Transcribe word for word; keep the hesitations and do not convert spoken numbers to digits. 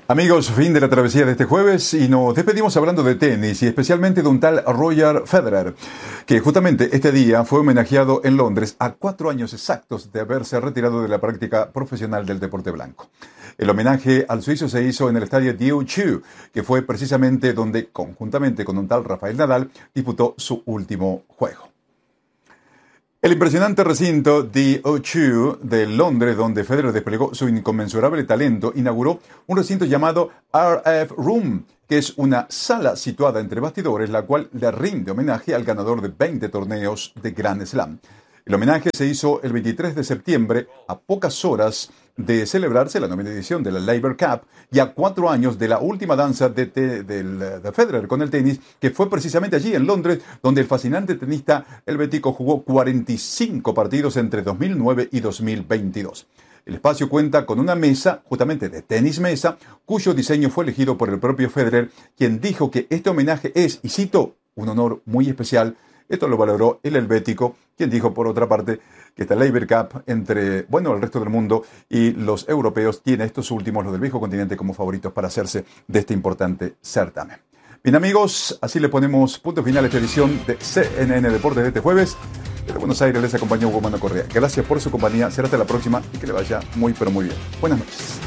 Amigos, fin de la travesía de este jueves y nos despedimos hablando de tenis y especialmente de un tal Roger Federer, que justamente este día fue homenajeado en Londres a cuatro años exactos de haberse retirado de la práctica profesional del deporte blanco. El homenaje al suizo se hizo en el estadio de O dos, que fue precisamente donde, conjuntamente con un tal Rafael Nadal, disputó su último juego. El impresionante recinto de O dos de Londres, donde Federer desplegó su inconmensurable talento, inauguró un recinto llamado R F Room, que es una sala situada entre bastidores, la cual le rinde homenaje al ganador de veinte torneos de Grand Slam. El homenaje se hizo el veintitrés de septiembre, a pocas horas de celebrarse la novena edición de la Laver Cup y a cuatro años de la última danza de, te, de, de Federer con el tenis, que fue precisamente allí en Londres, donde el fascinante tenista helvético jugó cuarenta y cinco partidos entre dos mil nueve y dos mil veintidós. El espacio cuenta con una mesa, justamente de tenis mesa, cuyo diseño fue elegido por el propio Federer, quien dijo que este homenaje es, y cito, un honor muy especial. Esto lo valoró el helvético, quien dijo, por otra parte, que esta Laver Cup entre, bueno, el resto del mundo y los europeos tiene estos últimos, los del viejo continente, como favoritos para hacerse de este importante certamen. Bien, amigos, así le ponemos punto final a esta edición de C N N Deportes de este jueves. Desde Buenos Aires les acompañó Hugo Mano Correa. Gracias por su compañía, será hasta la próxima y que le vaya muy, pero muy bien. Buenas noches.